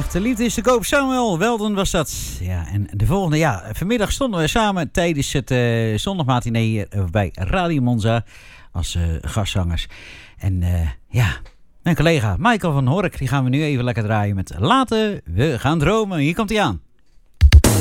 gevolgd. De liefde is te koop. Samuel Weldon was dat. Ja, en de volgende, ja, vanmiddag stonden we samen tijdens het zondagmatinee hier bij Radio Monza als gastzangers. En ja, mijn collega Michael van Hork, die gaan we nu even lekker draaien met Laten we gaan dromen. Hier komt hij aan.